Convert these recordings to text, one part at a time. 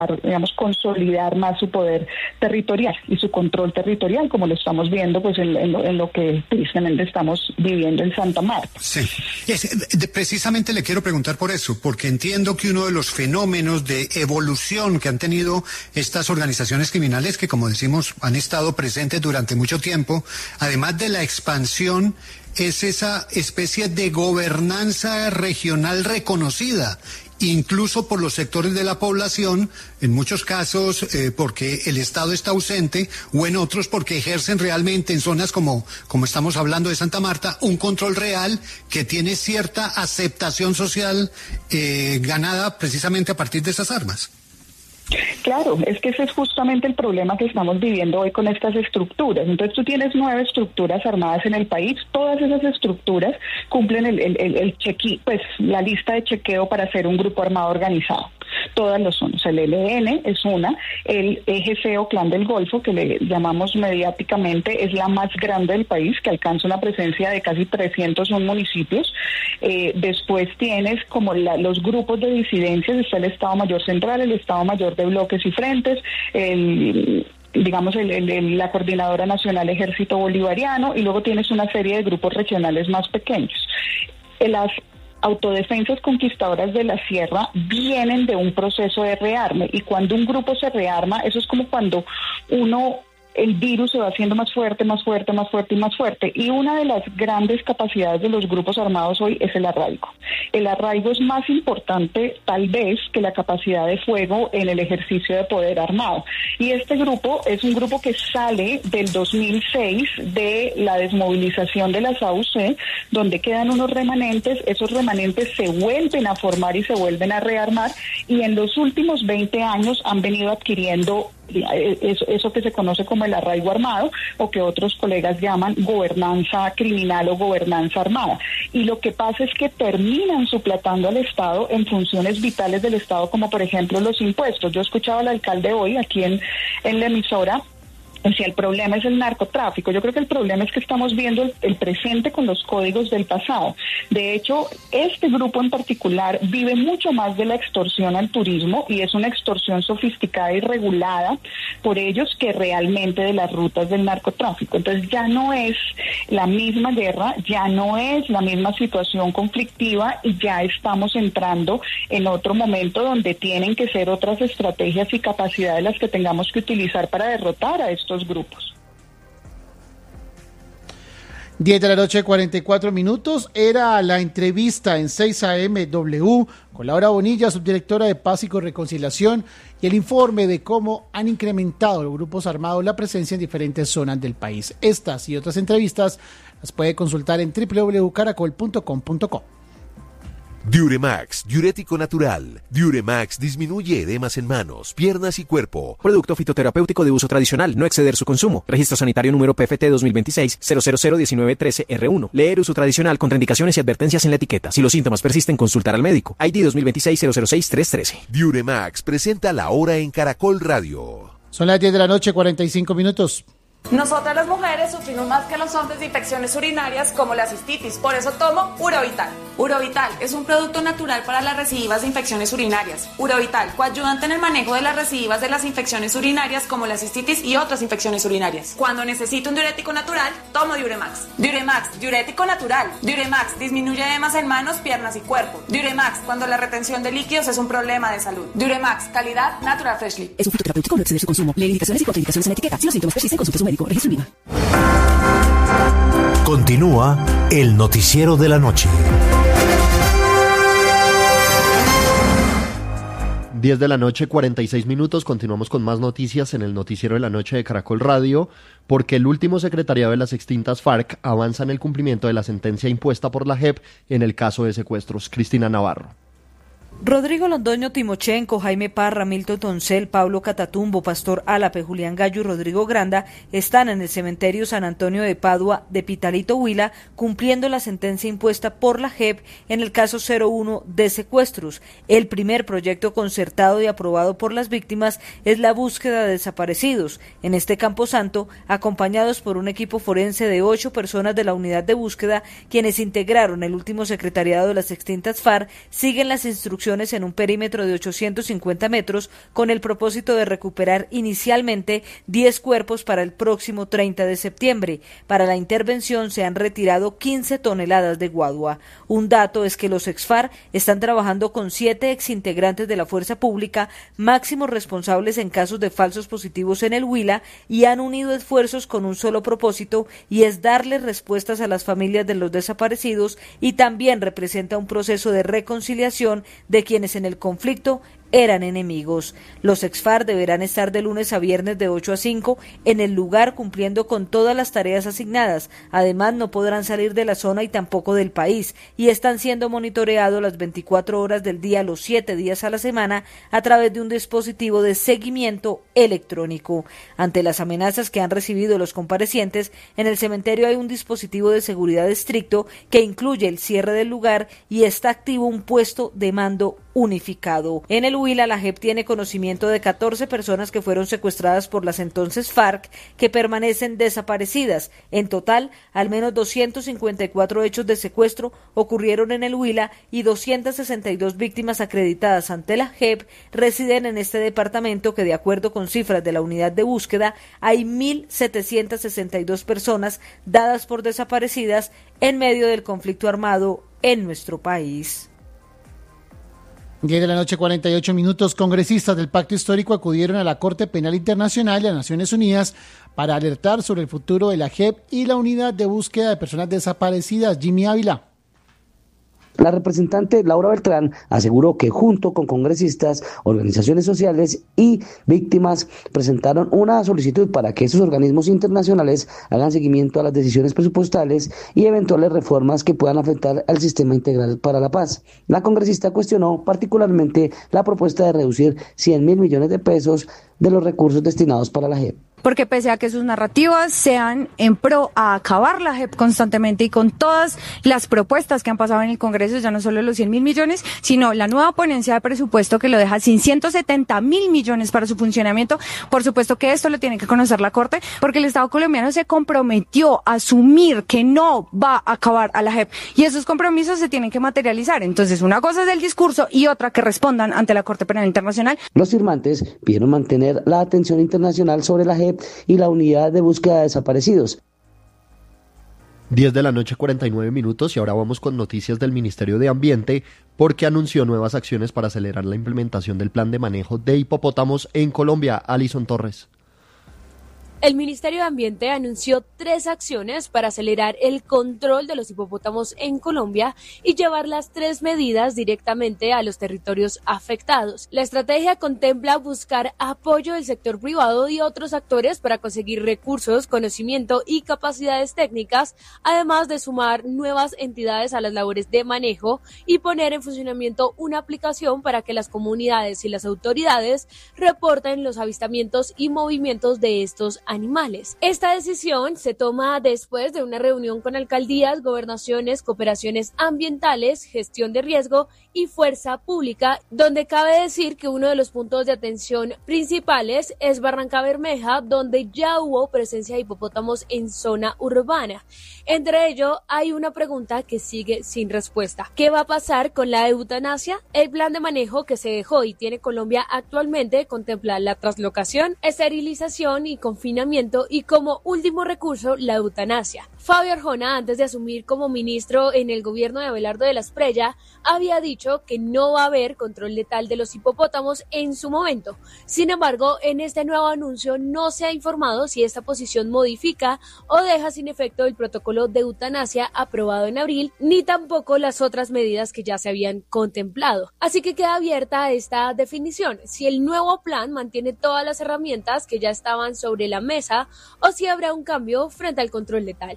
digamos, consolidar más su poder territorial y su control territorial, como lo estamos viendo pues en lo que tristemente estamos viviendo en Santa Marta. Sí, precisamente le quiero preguntar por eso, porque entiendo que uno de los fenómenos de evolución que han tenido estas organizaciones criminales, que como decimos han estado presentes durante mucho tiempo, además de la expansión, es esa especie de gobernanza regional reconocida, incluso por los sectores de la población, en muchos casos porque el Estado está ausente, o en otros porque ejercen realmente en zonas como estamos hablando de Santa Marta, un control real que tiene cierta aceptación social ganada precisamente a partir de esas armas. Claro, es que ese es justamente el problema que estamos viviendo hoy con estas estructuras. Entonces tú tienes 9 estructuras armadas en el país, todas esas estructuras cumplen pues la lista de chequeo para ser un grupo armado organizado. Todas lo son. O sea, el ELN es una, el EGC o Clan del Golfo, que le llamamos mediáticamente, es la más grande del país, que alcanza una presencia de casi 301 municipios. Después tienes como los grupos de disidencias, está el Estado Mayor Central, el Estado Mayor de Bloques y Frentes, la Coordinadora Nacional Ejército Bolivariano, y luego tienes una serie de grupos regionales más pequeños. Las autodefensas conquistadoras de la sierra vienen de un proceso de rearme, y cuando un grupo se rearma, eso es como cuando el virus se va haciendo más fuerte, más fuerte, más fuerte y más fuerte. Y una de las grandes capacidades de los grupos armados hoy es el arraigo. El arraigo es más importante, tal vez, que la capacidad de fuego en el ejercicio de poder armado. Y este grupo es un grupo que sale del 2006 de la desmovilización de las AUC, donde quedan unos remanentes. Esos remanentes se vuelven a formar y se vuelven a rearmar, y en los últimos 20 años han venido adquiriendo eso que se conoce como el arraigo armado, o que otros colegas llaman gobernanza criminal o gobernanza armada. Y lo que pasa es que terminan suplantando al Estado en funciones vitales del Estado, como por ejemplo los impuestos. Yo escuchaba al alcalde hoy aquí en la emisora. Si el problema es el narcotráfico, yo creo que el problema es que estamos viendo el presente con los códigos del pasado. De hecho, este grupo en particular vive mucho más de la extorsión al turismo, y es una extorsión sofisticada y regulada por ellos, que realmente de las rutas del narcotráfico. Entonces ya no es la misma guerra, ya no es la misma situación conflictiva, y ya estamos entrando en otro momento donde tienen que ser otras estrategias y capacidades las que tengamos que utilizar para derrotar a estos grupos. 10 de la noche, 44 minutos. Era la entrevista en 6 AM W con Laura Bonilla, subdirectora de Paz y Reconciliación, y el informe de cómo han incrementado los grupos armados la presencia en diferentes zonas del país. Estas y otras entrevistas las puede consultar en www.caracol.com.co. Diuremax, diurético natural. Diuremax disminuye edemas en manos, piernas y cuerpo. Producto fitoterapéutico de uso tradicional, no exceder su consumo. Registro sanitario número PFT 2026-0001913R1. Leer uso tradicional, contraindicaciones y advertencias en la etiqueta. Si los síntomas persisten, consultar al médico. ID 2026-006-313. Diuremax presenta La Hora en Caracol Radio. Son las 10 de la noche, 45 minutos. Nosotras las mujeres sufrimos más que los hombres de infecciones urinarias como la cistitis, por eso tomo Urovital. Urovital es un producto natural para las recidivas de infecciones urinarias. Urovital, coayudante en el manejo de las recidivas de las infecciones urinarias como la cistitis y otras infecciones urinarias. Cuando necesito un diurético natural, tomo Diuremax. Diuremax, diurético natural. Diuremax disminuye edemas en manos, piernas y cuerpo. Diuremax, cuando la retención de líquidos es un problema de salud. Diuremax, calidad Natural Freshly. Es un fitoterapéutico, no exceder su consumo. Lee indicaciones y contraindicaciones en la etiqueta. Si los síntomas persisten, consulte a su médico. Registro INVIMA. Continúa el noticiero de la noche. 10 de la noche, 46 minutos. Continuamos con más noticias en el noticiero de la noche de Caracol Radio, porque el último secretariado de las extintas FARC avanza en el cumplimiento de la sentencia impuesta por la JEP en el caso de secuestros. Cristina Navarro. Rodrigo Londoño Timochenko, Jaime Parra, Milton Toncel, Pablo Catatumbo, Pastor Álape, Julián Gallo y Rodrigo Granda están en el cementerio San Antonio de Padua de Pitalito, Huila, cumpliendo la sentencia impuesta por la JEP en el caso 01 de secuestros. El primer proyecto concertado y aprobado por las víctimas es la búsqueda de desaparecidos. En este camposanto, acompañados por un equipo forense de 8 personas de la unidad de búsqueda, quienes integraron el último secretariado de las extintas FARC, siguen las instrucciones funciones en un perímetro de 850 metros con el propósito de recuperar inicialmente 10 cuerpos para el próximo 30 de septiembre. Para la intervención se han retirado 15 toneladas de guadua. Un dato es que los ex-FARC están trabajando con 7 exintegrantes de la fuerza pública, máximos responsables en casos de falsos positivos en el Huila, y han unido esfuerzos con un solo propósito, y es darle respuestas a las familias de los desaparecidos, y también representa un proceso de reconciliación de quienes en el conflicto eran enemigos. Los ex-FARC deberán estar de lunes a viernes de 8 a 5 en el lugar cumpliendo con todas las tareas asignadas. Además, no podrán salir de la zona y tampoco del país, y están siendo monitoreados las 24 horas del día, los 7 días a la semana, a través de un dispositivo de seguimiento electrónico. Ante las amenazas que han recibido los comparecientes, en el cementerio hay un dispositivo de seguridad estricto que incluye el cierre del lugar y está activo un puesto de mando unificado. En el Huila, la JEP tiene conocimiento de 14 personas que fueron secuestradas por las entonces FARC que permanecen desaparecidas. En total, al menos 254 hechos de secuestro ocurrieron en el Huila y 262 víctimas acreditadas ante la JEP residen en este departamento, que de acuerdo con cifras de la unidad de búsqueda, hay 1.762 personas dadas por desaparecidas en medio del conflicto armado en nuestro país. 10 de la noche, 48 minutos. Congresistas del Pacto Histórico acudieron a la Corte Penal Internacional y a Naciones Unidas para alertar sobre el futuro de la JEP y la Unidad de Búsqueda de Personas Desaparecidas. Jimmy Ávila. La representante Laura Beltrán aseguró que junto con congresistas, organizaciones sociales y víctimas presentaron una solicitud para que esos organismos internacionales hagan seguimiento a las decisiones presupuestales y eventuales reformas que puedan afectar al sistema integral para la paz. La congresista cuestionó particularmente la propuesta de reducir 100.000 millones de pesos de los recursos destinados para la JEP. Porque pese a que sus narrativas sean en pro a acabar la JEP constantemente y con todas las propuestas que han pasado en el Congreso, ya no solo los 100.000 millones, sino la nueva ponencia de presupuesto que lo deja sin 170.000 millones para su funcionamiento, por supuesto que esto lo tiene que conocer la Corte, porque el Estado colombiano se comprometió a asumir que no va a acabar a la JEP y esos compromisos se tienen que materializar. Entonces, una cosa es el discurso y otra que respondan ante la Corte Penal Internacional. Los firmantes pidieron mantener la atención internacional sobre la JEP y la Unidad de Búsqueda de Desaparecidos. 10 de la noche, 49 minutos, y ahora vamos con noticias del Ministerio de Ambiente, porque anunció nuevas acciones para acelerar la implementación del plan de manejo de hipopótamos en Colombia. Alison Torres. El Ministerio de Ambiente anunció 3 acciones para acelerar el control de los hipopótamos en Colombia y llevar las 3 medidas directamente a los territorios afectados. La estrategia contempla buscar apoyo del sector privado y otros actores para conseguir recursos, conocimiento y capacidades técnicas, además de sumar nuevas entidades a las labores de manejo y poner en funcionamiento una aplicación para que las comunidades y las autoridades reporten los avistamientos y movimientos de estos animales. Esta decisión se toma después de una reunión con alcaldías, gobernaciones, cooperaciones ambientales, gestión de riesgo y fuerza pública, donde cabe decir que uno de los puntos de atención principales es Barranca Bermeja, donde ya hubo presencia de hipopótamos en zona urbana. Entre ello, hay una pregunta que sigue sin respuesta. ¿Qué va a pasar con la eutanasia? El plan de manejo que se dejó y tiene Colombia actualmente contempla la traslocación, esterilización y confinamiento y como último recurso la eutanasia. Fabio Arjona, antes de asumir como ministro en el gobierno de Abelardo de la Espriella, había dicho que no va a haber control letal de los hipopótamos en su momento. Sin embargo, en este nuevo anuncio no se ha informado si esta posición modifica o deja sin efecto el protocolo de eutanasia aprobado en abril, ni tampoco las otras medidas que ya se habían contemplado. Así que queda abierta esta definición, si el nuevo plan mantiene todas las herramientas que ya estaban sobre la mesa o si habrá un cambio frente al control letal.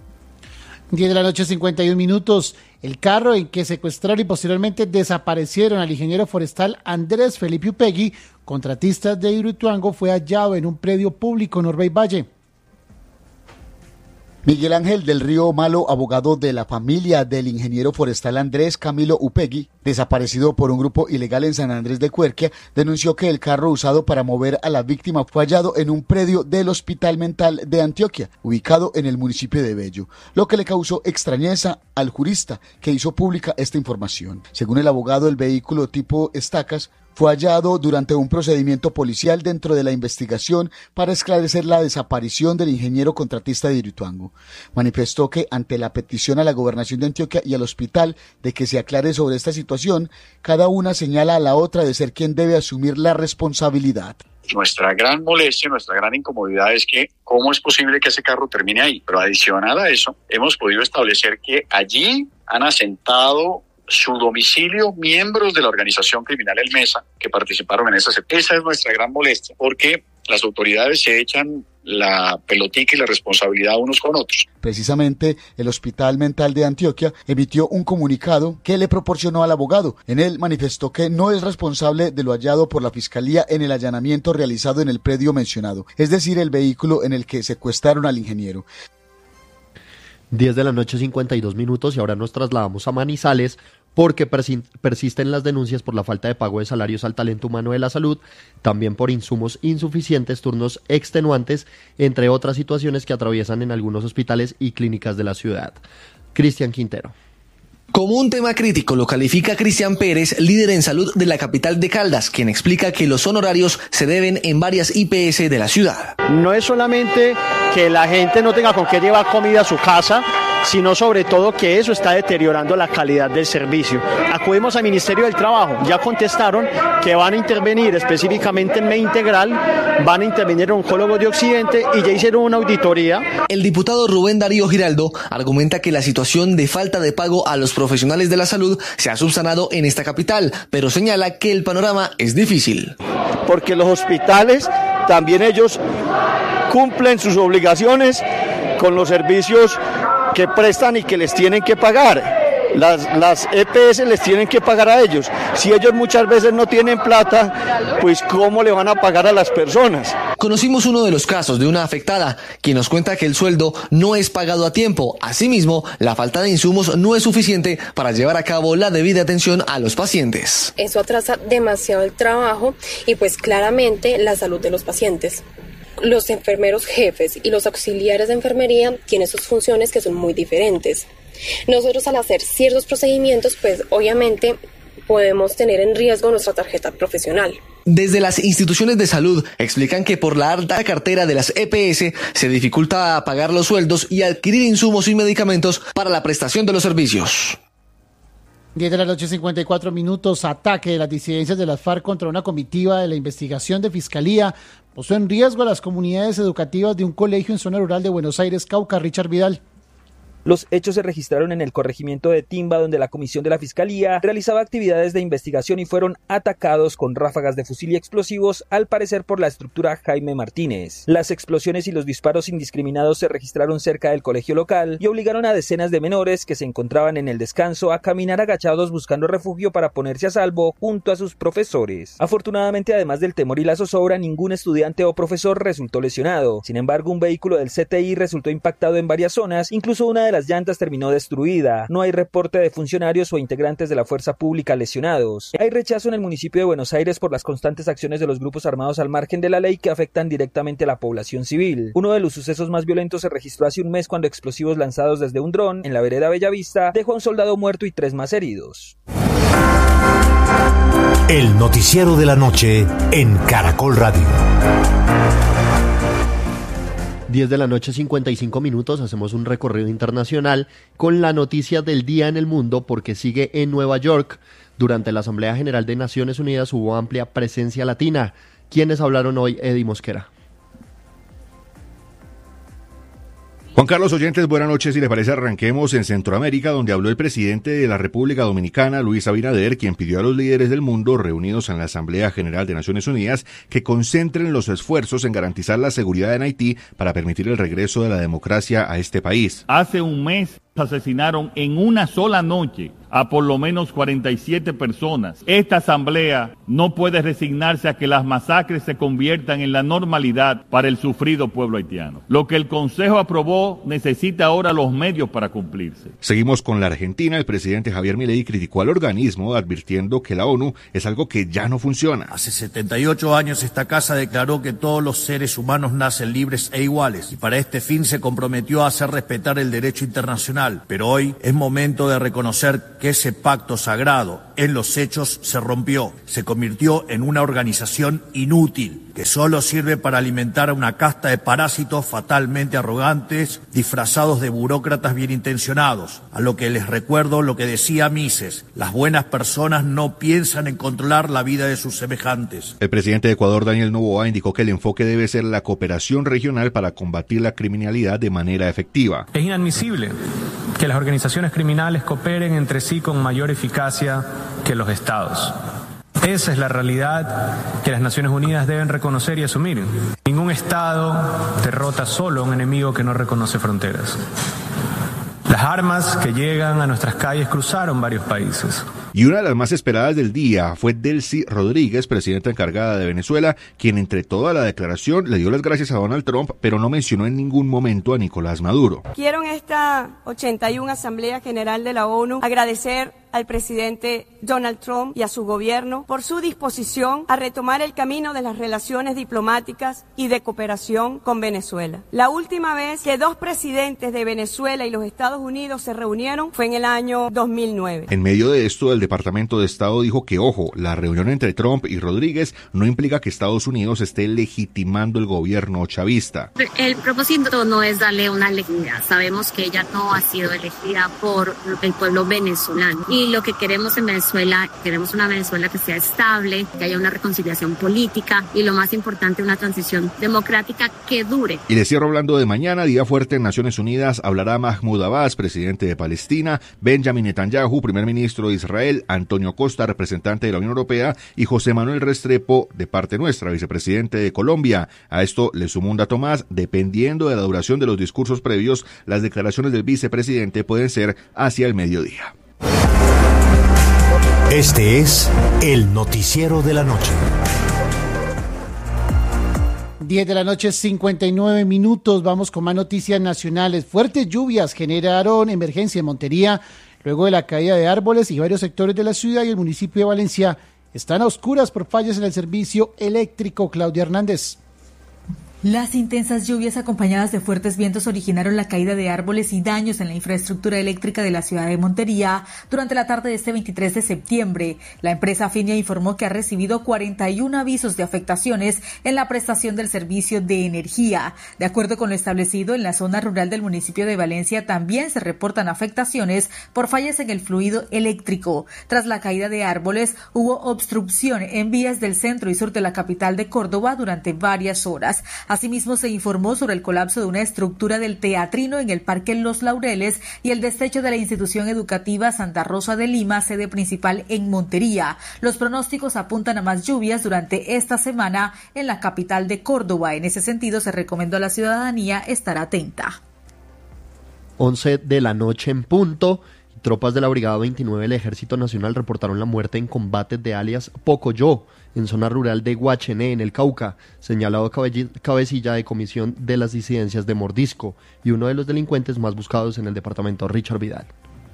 10 de la noche, 51 minutos. El carro en que secuestraron y posteriormente desaparecieron al ingeniero forestal Andrés Felipe Upegui, contratista de Hidroituango, fue hallado en un predio público en Orbey Valle. Miguel Ángel del Río Malo, abogado de la familia del ingeniero forestal Andrés Camilo Upegui, desaparecido por un grupo ilegal en San Andrés de Cuerquia, denunció que el carro usado para mover a la víctima fue hallado en un predio del Hospital Mental de Antioquia, ubicado en el municipio de Bello, lo que le causó extrañeza al jurista que hizo pública esta información. Según el abogado, el vehículo tipo estacas fue hallado durante un procedimiento policial dentro de la investigación para esclarecer la desaparición del ingeniero contratista de Hidroituango. Manifestó que ante la petición a la Gobernación de Antioquia y al hospital de que se aclare sobre esta situación, cada una señala a la otra de ser quien debe asumir la responsabilidad. Nuestra gran molestia, nuestra gran incomodidad es que cómo es posible que ese carro termine ahí. Pero adicional a eso, hemos podido establecer que allí han asentado su domicilio miembros de la organización criminal El Mesa que participaron en esa es nuestra gran molestia, porque las autoridades se echan la pelotica y la responsabilidad unos con otros. Precisamente, el Hospital Mental de Antioquia emitió un comunicado que le proporcionó al abogado. En él manifestó que no es responsable de lo hallado por la Fiscalía en el allanamiento realizado en el predio mencionado, es decir, el vehículo en el que secuestraron al ingeniero. 10 de la noche, 52 minutos, y ahora nos trasladamos a Manizales porque persisten las denuncias por la falta de pago de salarios al talento humano de la salud, también por insumos insuficientes, turnos extenuantes, entre otras situaciones que atraviesan en algunos hospitales y clínicas de la ciudad. Cristian Quintero. Como un tema crítico lo califica Cristian Pérez, líder en salud de la capital de Caldas, quien explica que los honorarios se deben en varias IPS de la ciudad. No es solamente que la gente no tenga con qué llevar comida a su casa, sino sobre todo que eso está deteriorando la calidad del servicio. Acudimos al Ministerio del Trabajo, ya contestaron que van a intervenir específicamente en Medintegral, van a intervenir oncólogos de Occidente y ya hicieron una auditoría. El diputado Rubén Darío Giraldo argumenta que la situación de falta de pago a los profesionales de la salud se ha subsanado en esta capital, pero señala que el panorama es difícil. Porque los hospitales, también ellos cumplen sus obligaciones con los servicios que prestan y que les tienen que pagar. Las EPS les tienen que pagar a ellos. Si ellos muchas veces no tienen plata, pues ¿cómo le van a pagar a las personas? Conocimos uno de los casos de una afectada, quien nos cuenta que el sueldo no es pagado a tiempo. Asimismo, la falta de insumos no es suficiente para llevar a cabo la debida atención a los pacientes. Eso atrasa demasiado el trabajo y pues claramente la salud de los pacientes. Los enfermeros jefes y los auxiliares de enfermería tienen sus funciones que son muy diferentes. Nosotros al hacer ciertos procedimientos, pues obviamente podemos tener en riesgo nuestra tarjeta profesional. Desde las instituciones de salud explican que por la alta cartera de las EPS se dificulta pagar los sueldos y adquirir insumos y medicamentos para la prestación de los servicios. 10 de la noche, 54 minutos. Ataque de las disidencias de las FARC contra una comitiva de la investigación de Fiscalía puso en riesgo a las comunidades educativas de un colegio en zona rural de Buenos Aires, Cauca. Richard Vidal. Los hechos se registraron en el corregimiento de Timba, donde la comisión de la Fiscalía realizaba actividades de investigación y fueron atacados con ráfagas de fusil y explosivos, al parecer por la estructura Jaime Martínez. Las explosiones y los disparos indiscriminados se registraron cerca del colegio local y obligaron a decenas de menores que se encontraban en el descanso a caminar agachados buscando refugio para ponerse a salvo junto a sus profesores. Afortunadamente, además del temor y la zozobra, ningún estudiante o profesor resultó lesionado. Sin embargo, un vehículo del CTI resultó impactado en varias zonas, incluso una de las llantas terminó destruida. No hay reporte de funcionarios o integrantes de la fuerza pública lesionados. Hay rechazo en el municipio de Buenos Aires por las constantes acciones de los grupos armados al margen de la ley que afectan directamente a la población civil. Uno de los sucesos más violentos se registró hace un mes cuando explosivos lanzados desde un dron en la vereda Bellavista dejó a un soldado muerto y 3 más heridos. El noticiero de la noche en Caracol Radio. 10 de la noche, 55 minutos, hacemos un recorrido internacional con la noticia del día en el mundo porque sigue en Nueva York. Durante la Asamblea General de Naciones Unidas hubo amplia presencia latina. ¿Quiénes hablaron hoy? Eddie Mosquera. Juan Carlos, oyentes, buenas noches. Si les parece, arranquemos en Centroamérica, donde habló el presidente de la República Dominicana, Luis Abinader, quien pidió a los líderes del mundo reunidos en la Asamblea General de Naciones Unidas que concentren los esfuerzos en garantizar la seguridad en Haití para permitir el regreso de la democracia a este país. Hace un mes asesinaron en una sola noche a por lo menos 47 personas. Esta asamblea no puede resignarse a que las masacres se conviertan en la normalidad para el sufrido pueblo haitiano. Lo que el Consejo aprobó necesita ahora los medios para cumplirse. Seguimos con la Argentina. El presidente Javier Milei criticó al organismo advirtiendo que la ONU es algo que ya no funciona. Hace 78 años esta casa declaró que todos los seres humanos nacen libres e iguales y para este fin se comprometió a hacer respetar el derecho internacional. Pero hoy es momento de reconocer que ese pacto sagrado en los hechos se rompió. Se convirtió en una organización inútil que solo sirve para alimentar a una casta de parásitos fatalmente arrogantes, disfrazados de burócratas bien intencionados. A lo que les recuerdo lo que decía Mises: las buenas personas no piensan en controlar la vida de sus semejantes. El presidente de Ecuador, Daniel Noboa, indicó que el enfoque debe ser la cooperación regional para combatir la criminalidad de manera efectiva. Es inadmisible que las organizaciones criminales cooperen entre sí con mayor eficacia que los estados. Esa es la realidad que las Naciones Unidas deben reconocer y asumir. Ningún Estado derrota solo a un enemigo que no reconoce fronteras. Las armas que llegan a nuestras calles cruzaron varios países. Y una de las más esperadas del día fue Delcy Rodríguez, presidenta encargada de Venezuela, quien entre toda la declaración le dio las gracias a Donald Trump, pero no mencionó en ningún momento a Nicolás Maduro. Quiero en esta 81 Asamblea General de la ONU agradecer al presidente Donald Trump y a su gobierno por su disposición a retomar el camino de las relaciones diplomáticas y de cooperación con Venezuela. La última vez que dos presidentes de Venezuela y los Estados Unidos se reunieron fue en el año 2009. En medio de esto, el Departamento de Estado dijo que, ojo, la reunión entre Trump y Rodríguez no implica que Estados Unidos esté legitimando el gobierno chavista. El propósito no es darle una legitimidad. Sabemos que ella no ha sido elegida por el pueblo venezolano. Y lo que queremos en Venezuela, queremos una Venezuela que sea estable, que haya una reconciliación política y lo más importante, una transición democrática que dure. Y les cierro hablando de mañana, día fuerte en Naciones Unidas, hablará Mahmoud Abbas, presidente de Palestina, Benjamin Netanyahu, primer ministro de Israel, Antonio Costa, representante de la Unión Europea, y José Manuel Restrepo, de parte nuestra, vicepresidente de Colombia. A esto le sumo un dato más: dependiendo de la duración de los discursos previos, las declaraciones del vicepresidente pueden ser hacia el mediodía. Este es el noticiero de la noche. 10 de la noche, 59 minutos. Vamos con más noticias nacionales. Fuertes lluvias generaron emergencia en Montería luego de la caída de árboles y varios sectores de la ciudad y el municipio de Valencia están a oscuras por fallas en el servicio eléctrico. Claudia Hernández. Las intensas lluvias acompañadas de fuertes vientos originaron la caída de árboles y daños en la infraestructura eléctrica de la ciudad de Montería durante la tarde de este 23 de septiembre. La empresa Finia informó que ha recibido 41 avisos de afectaciones en la prestación del servicio de energía. De acuerdo con lo establecido, en la zona rural del municipio de Valencia también se reportan afectaciones por fallas en el fluido eléctrico. Tras la caída de árboles, hubo obstrucción en vías del centro y sur de la capital de Córdoba durante varias horas. Asimismo, se informó sobre el colapso de una estructura del Teatrino en el Parque Los Laureles y el desecho de la institución educativa Santa Rosa de Lima, sede principal en Montería. Los pronósticos apuntan a más lluvias durante esta semana en la capital de Córdoba. En ese sentido, se recomendó a la ciudadanía estar atenta. 11 de la noche en punto. Tropas de la Brigada 29 del Ejército Nacional reportaron la muerte en combates de alias Pocoyo, en zona rural de Guachené, en el Cauca, señalado cabecilla de comisión de las disidencias de Mordisco y uno de los delincuentes más buscados en el departamento, Richard Vidal.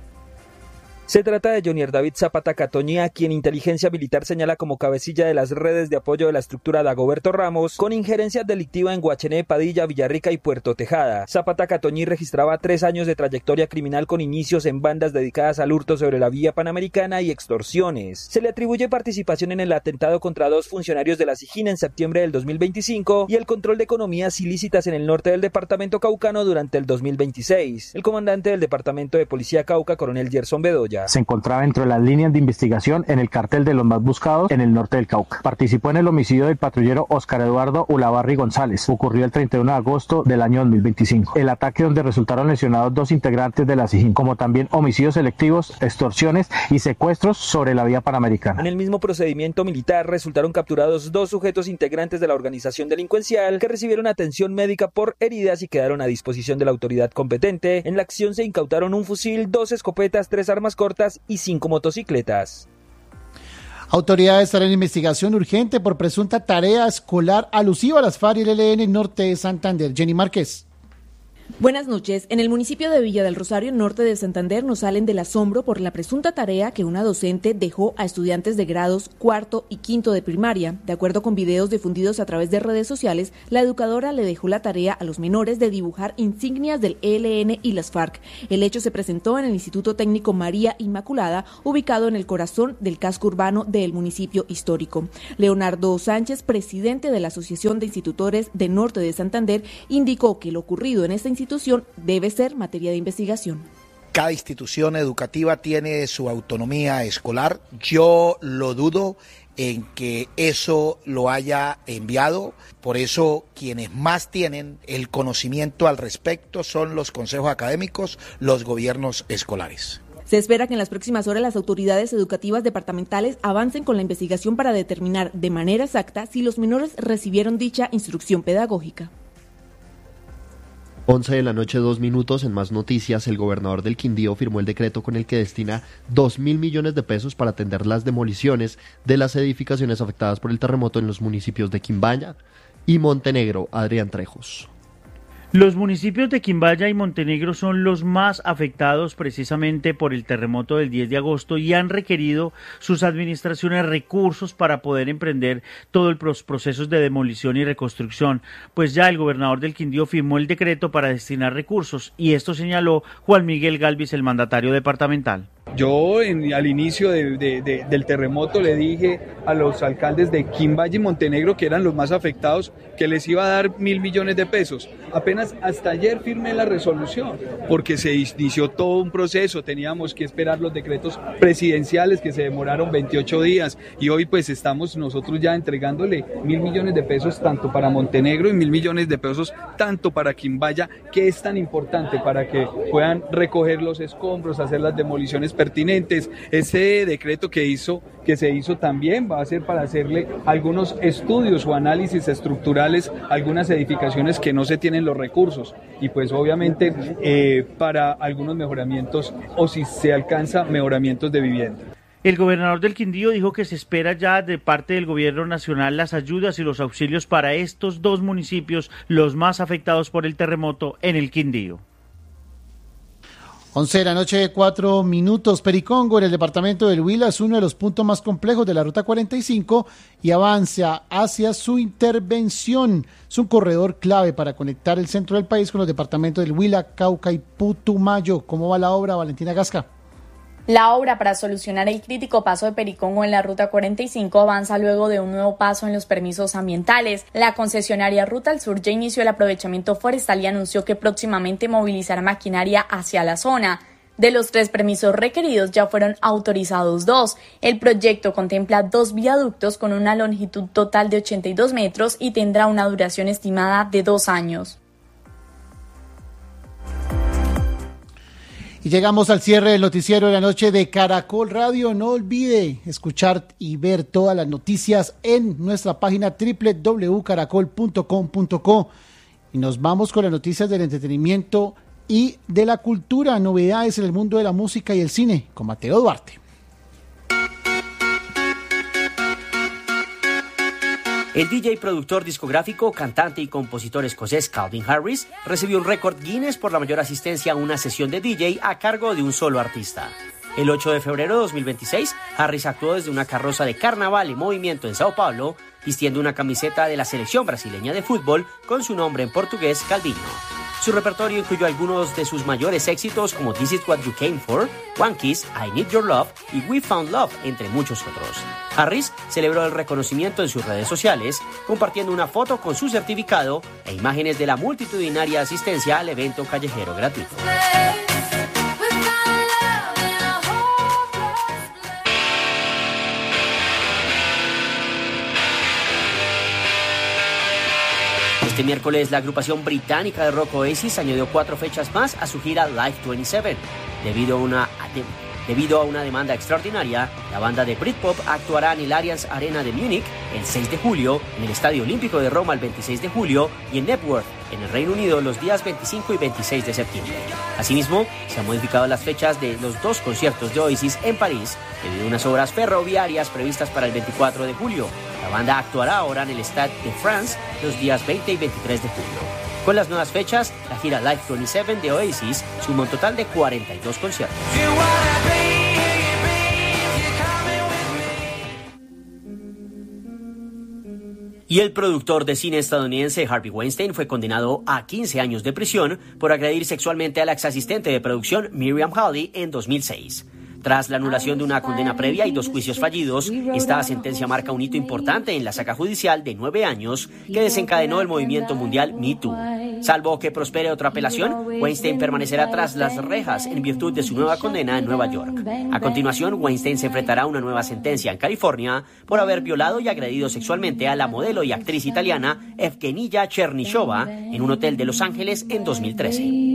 Se trata de Jonier David Zapata Catoñía, quien inteligencia militar señala como cabecilla de las redes de apoyo de la estructura Dagoberto Ramos, con injerencia delictiva en Guachené, Padilla, Villarrica y Puerto Tejada. Zapata Catoñí registraba 3 años de trayectoria criminal con inicios en bandas dedicadas al hurto sobre la vía panamericana y extorsiones. Se le atribuye participación en el atentado contra 2 funcionarios de la SIJIN en septiembre del 2025 y el control de economías ilícitas en el norte del departamento caucano durante el 2026. El comandante del departamento de policía Cauca, coronel Gerson Bedoya, se encontraba dentro de las líneas de investigación en el cartel de los más buscados en el norte del Cauca. Participó en el homicidio del patrullero Oscar Eduardo Ulabarri González. Ocurrió el 31 de agosto del año 2025. El ataque donde resultaron lesionados 2 integrantes de la SIJIN, como también homicidios selectivos, extorsiones y secuestros sobre la vía panamericana. En el mismo procedimiento militar resultaron capturados 2 sujetos integrantes de la organización delincuencial que recibieron atención médica por heridas y quedaron a disposición de la autoridad competente. En la acción se incautaron un fusil, 2 escopetas, 3 armas cortas cortas y 5 motocicletas. Autoridades estarán en investigación urgente por presunta tarea escolar alusiva a las FARC y el ELN Norte de Santander. Jenny Márquez. Buenas noches. En el municipio de Villa del Rosario, norte de Santander, nos salen del asombro por la presunta tarea que una docente dejó a estudiantes de grados cuarto y quinto de primaria. De acuerdo con videos difundidos a través de redes sociales, la educadora le dejó la tarea a los menores de dibujar insignias del ELN y las FARC. El hecho se presentó en el Instituto Técnico María Inmaculada, ubicado en el corazón del casco urbano del municipio histórico. Leonardo Sánchez, presidente de la Asociación de Institutores de Norte de Santander, indicó que lo ocurrido en esta institución debe ser materia de investigación. Cada institución educativa tiene su autonomía escolar. Yo lo dudo en que eso lo haya enviado. Por eso quienes más tienen el conocimiento al respecto son los consejos académicos, los gobiernos escolares. Se espera que en las próximas horas las autoridades educativas departamentales avancen con la investigación para determinar de manera exacta si los menores recibieron dicha instrucción pedagógica. 11 de la noche, 2 minutos. En más noticias, el gobernador del Quindío firmó el decreto con el que destina 2.000 millones de pesos para atender las demoliciones de las edificaciones afectadas por el terremoto en los municipios de Quimbaya y Montenegro. Adrián Trejos. Los municipios de Quimbaya y Montenegro son los más afectados precisamente por el terremoto del 10 de agosto y han requerido sus administraciones recursos para poder emprender todos los procesos de demolición y reconstrucción. Pues ya el gobernador del Quindío firmó el decreto para destinar recursos y esto señaló Juan Miguel Galvis, el mandatario departamental. Yo al inicio del terremoto le dije a los alcaldes de Quimbaya y Montenegro, que eran los más afectados, que les iba a dar 1.000 millones de pesos. Apenas hasta ayer firmé la resolución, porque se inició todo un proceso, teníamos que esperar los decretos presidenciales que se demoraron 28 días y hoy pues estamos nosotros ya entregándole 1.000 millones de pesos tanto para Montenegro y 1.000 millones de pesos tanto para Quimbaya, que es tan importante para que puedan recoger los escombros, hacer las demoliciones pertinentes. Ese decreto que se hizo también va a ser para hacerle algunos estudios o análisis estructurales a algunas edificaciones que no se tienen los recursos y pues obviamente para algunos mejoramientos o si se alcanza mejoramientos de vivienda. El gobernador del Quindío dijo que se espera ya de parte del gobierno nacional las ayudas y los auxilios para estos dos municipios, los más afectados por el terremoto en el Quindío. 11 de la noche, 4 minutos. Pericongo, en el departamento del Huila, es uno de los puntos más complejos de la Ruta 45 y avanza hacia su intervención. Es un corredor clave para conectar el centro del país con los departamentos del Huila, Cauca y Putumayo. ¿Cómo va la obra, Valentina Gasca? La obra para solucionar el crítico paso de Pericongo en la Ruta 45 avanza luego de un nuevo paso en los permisos ambientales. La concesionaria Ruta al Sur ya inició el aprovechamiento forestal y anunció que próximamente movilizará maquinaria hacia la zona. De los 3 permisos requeridos ya fueron autorizados 2. El proyecto contempla 2 viaductos con una longitud total de 82 metros y tendrá una duración estimada de 2 años. Y llegamos al cierre del noticiero de la noche de Caracol Radio. No olvide escuchar y ver todas las noticias en nuestra página www.caracol.com.co. Y nos vamos con las noticias del entretenimiento y de la cultura, novedades en el mundo de la música y el cine, con Mateo Duarte. El DJ, productor discográfico, cantante y compositor escocés Calvin Harris recibió un récord Guinness por la mayor asistencia a una sesión de DJ a cargo de un solo artista. El 8 de febrero de 2026, Harris actuó desde una carroza de carnaval en movimiento en Sao Paulo, vistiendo una camiseta de la selección brasileña de fútbol con su nombre en portugués, Calvinho. Su repertorio incluyó algunos de sus mayores éxitos como This Is What You Came For, One Kiss, I Need Your Love y We Found Love, entre muchos otros. Harris celebró el reconocimiento en sus redes sociales, compartiendo una foto con su certificado e imágenes de la multitudinaria asistencia al evento callejero gratuito. Este miércoles, la agrupación británica de rock Oasis añadió 4 fechas más a su gira Live 27, debido a una Debido a una demanda extraordinaria, la banda de Britpop actuará en el Allianz Arena de Múnich el 6 de julio, en el Estadio Olímpico de Roma el 26 de julio y en Knebworth, en el Reino Unido, los días 25 y 26 de septiembre. Asimismo, se han modificado las fechas de los 2 conciertos de Oasis en París debido a unas obras ferroviarias previstas para el 24 de julio. La banda actuará ahora en el Stade de France los días 20 y 23 de julio. Con las nuevas fechas, la gira Live 27 de Oasis suma un total de 42 conciertos. Y el productor de cine estadounidense Harvey Weinstein fue condenado a 15 años de prisión por agredir sexualmente a la ex asistente de producción Miriam Hawley en 2006. Tras la anulación de una condena previa y 2 juicios fallidos, esta sentencia marca un hito importante en la saga judicial de 9 años que desencadenó el movimiento mundial Me Too. Salvo que prospere otra apelación, Weinstein permanecerá tras las rejas en virtud de su nueva condena en Nueva York. A continuación, Weinstein se enfrentará a una nueva sentencia en California por haber violado y agredido sexualmente a la modelo y actriz italiana Evgenia Chernyshova en un hotel de Los Ángeles en 2013.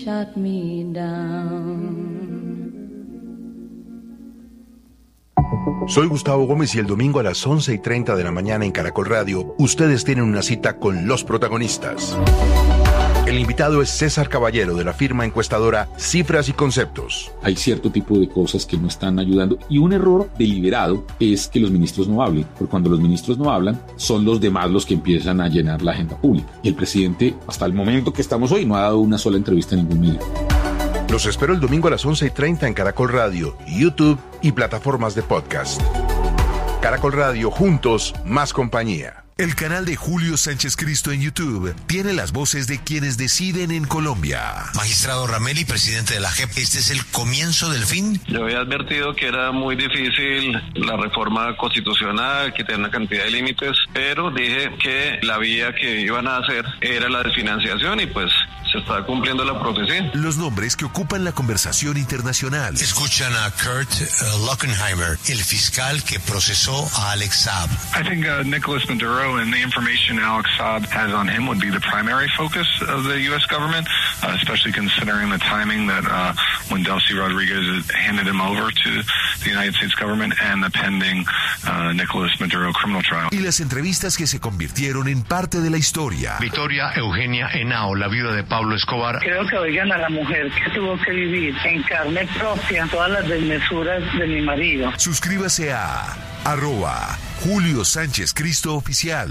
Soy Gustavo Gómez y el domingo a las 11:30 de la mañana en Caracol Radio, ustedes tienen una cita con los protagonistas. El invitado es César Caballero, de la firma encuestadora Cifras y Conceptos. Hay cierto tipo de cosas que no están ayudando y un error deliberado es que los ministros no hablen, porque cuando los ministros no hablan, son los demás los que empiezan a llenar la agenda pública. Y el presidente, hasta el momento que estamos hoy, no ha dado una sola entrevista a ningún medio. Los espero el domingo a las 11:30 en Caracol Radio, YouTube y plataformas de podcast. Caracol Radio, juntos, más compañía. El canal de Julio Sánchez Cristo en YouTube tiene las voces de quienes deciden en Colombia. Magistrado Rameli, presidente de la JEP, ¿este es el comienzo del fin? Yo había advertido que era muy difícil la reforma constitucional, que tenía una cantidad de límites, pero dije que la vía que iban a hacer era la desfinanciación y pues se está cumpliendo la profecía. Los nombres que ocupan la conversación internacional. Escuchan a Kurt Lockenheimer, el fiscal que procesó a Alex Saab. I think Nicolas Maduro and the information Alex Saab has on him would be the primary focus of the U.S. government, especially considering the timing that when Delcy Rodriguez handed him over to the United States government and the pending Nicolas Maduro criminal trial. Y las entrevistas que se convirtieron en parte de la historia. Victoria Eugenia Henao, la viuda de Pablo Escobar. Creo que oigan a la mujer que tuvo que vivir en carne propia todas las desmesuras de mi marido. Suscríbase a @Julio Sánchez Cristo Oficial.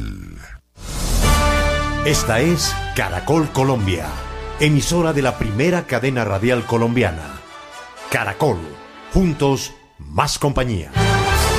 Esta es Caracol Colombia, emisora de la primera cadena radial colombiana. Caracol, juntos, más compañía.